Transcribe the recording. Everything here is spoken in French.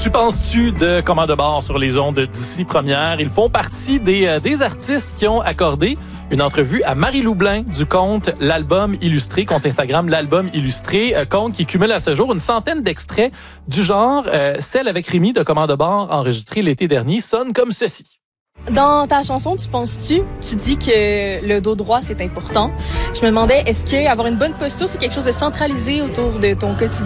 Tu penses-tu de Commande de bord sur les ondes d'ici première? Ils font partie des artistes qui ont accordé une entrevue à Marie Loublin du compte L'Album Illustré, compte Instagram L'Album Illustré, compte qui cumule à ce jour une centaine d'extraits du genre. Celle avec Rémi de Commande de bord enregistrée l'été dernier sonne comme ceci. Dans ta chanson, tu dis que le dos droit, c'est important. Je me demandais, est-ce que avoir une bonne posture, c'est quelque chose de centralisé autour de ton quotidien?